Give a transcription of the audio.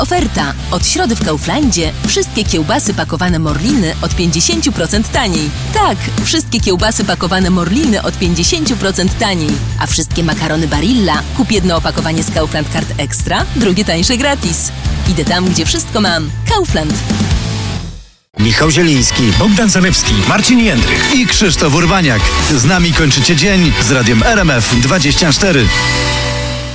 Oferta. Od środy w Kauflandzie wszystkie kiełbasy pakowane Morliny od 50% taniej. Tak, wszystkie kiełbasy pakowane Morliny od 50% taniej. A wszystkie makarony Barilla kup jedno opakowanie z Kaufland Card Extra, drugie tańsze gratis. Idę tam, gdzie wszystko mam. Kaufland. Michał Zieliński, Bogdan Zalewski, Marcin Jędrych i Krzysztof Urbaniak. Z nami kończycie dzień z radiem RMF 24.